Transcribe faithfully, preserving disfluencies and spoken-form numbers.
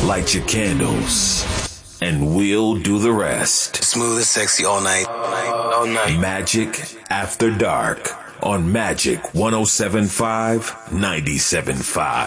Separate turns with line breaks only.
Light your candles, and we'll do the rest.
Smooth and sexy all night. All night. All night.
Magic After Dark on Magic one oh seven point five, ninety-seven point five.